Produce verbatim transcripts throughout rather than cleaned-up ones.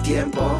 tiempo.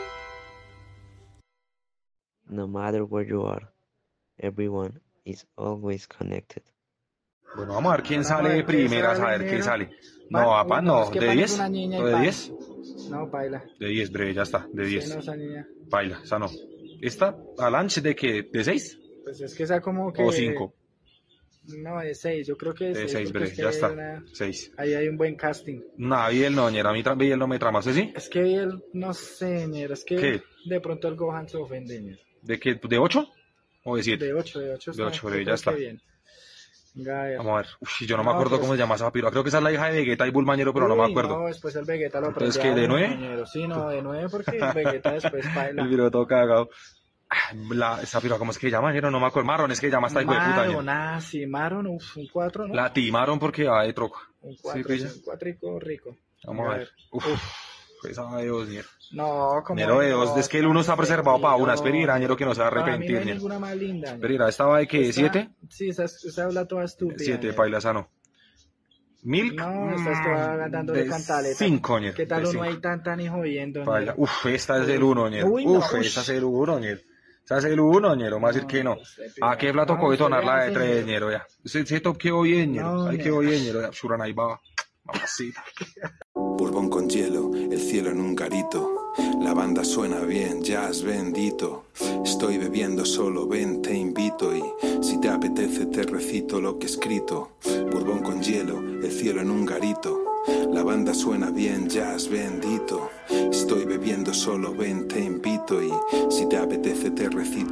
No matter where you are, everyone is always connected. Bueno, vamos a ver quién Bueno, sale a de ver qué primeras, a sale, ver qué negro. sale. Pan- No, a uy, pan no, no. es que ¿De Pan es diez? una niña y ¿O de Pan. diez? No, baila. De diez, breve, ya está. De Sí, diez. no, esa niña. Baila, esa no. ¿Esta? ¿Alanche de qué? ¿De seis? Pues es que esa como que... ¿O cinco? No, de seis, yo creo que de De seis. seis, porque breve, es que ya ahí está. hay una- seis. Ahí hay un buen casting. No, Biel no, ñera. A mí tra- Biel no me trama. ¿Sí, sí? Es que él, no sé, ñero, es que ¿Qué? de pronto el Gohan se ofende, ñero. ¿De qué? ¿De ocho? ¿O de siete? De ocho, de ocho. De ocho, yo breve, ya creo está. que bien. Venga, a ver. Vamos a ver. Uf, yo no me No, acuerdo pues- cómo se llama esa piroa. Creo que esa es la hija de Vegeta y Bulmañero, pero no me Uy, acuerdo. No, después el Vegeta lo Entonces, aprende ¿qué, de a uno, nueve? ñero. Sí, no, de nueve porque el Vegeta después baila. El video todo cagado. Ah, La, esa piroa, ¿cómo es que llama? Ñero? No me acuerdo. Marron, es que llama esta hijo de puta, ñero. Maron, ah, sí, Maron, uf, un cuatro, ¿no? La timaron porque va de troco. Un Sí, cuatro, pilla. sí, un cuatrico rico. Vamos a ver. Uf, esa de dos, ñero. No, como Ñero de dos. Es que el uno está preservado para una. Espera, Espera, ñero, que no se va a Para mí no arrepentir, hay ñero. ninguna más linda. ñero. Espera, ¿esta va de qué? Esta- ¿Siete? Sí, esa, esa habla toda estúpida. Siete, ñero. paila, esa no. Milk. No, esta está dándole de cantaleta. cinco, ñero. ¿Qué tal de uno cinco. ahí tan tan y jodiendo? Paila. ñero? Uf, esta es el uno, ñero. Uy, no, Uf, uy. esta es el uno, ñero. Esa es el uno, ñero. Más decir que no. este ¿A qué plato no, tocó usted detonar la de vea, tres, sí, ñero? Ya. Ese, ese top quedó bien, ñero. No, Ahí ñero. quedó bien, ñero. Ya, Shuran, ahí va. Mamacita. Bourbon con hielo, el cielo en un garito. La banda suena bien, jazz bendito. Estoy bebiendo solo, ven, te invito. Y si te apetece te recito lo que he escrito. Bourbon con hielo, el cielo en un garito. La banda suena bien, jazz bendito. Estoy bebiendo solo, ven, te invito. Y si te apetece te recito